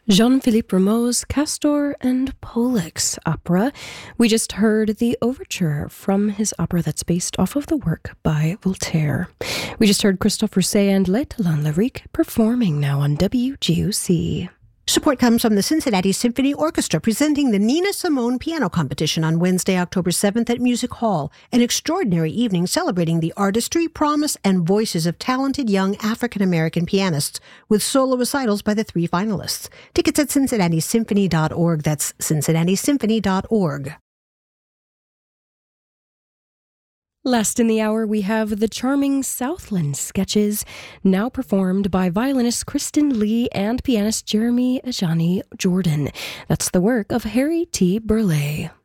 Jean-Philippe Rameau's Castor and Pollux opera. We just heard the overture from his opera that's based off of the work by Voltaire. We just heard Christophe Rousset and Les Talents Lyriques performing now on WGUC. Support comes from the Cincinnati Symphony Orchestra presenting the Nina Simone Piano Competition on Wednesday, October 7th at Music Hall, an extraordinary evening celebrating the artistry, promise, and voices of talented young African-American pianists with solo recitals by the three finalists. Tickets at cincinnatysymphony.org. That's cincinnatysymphony.org. Last in the hour, we have the charming Southland Sketches, now performed by violinist Kristen Lee and pianist Jeremy Ajani Jordan. That's the work of Harry T. Burleigh.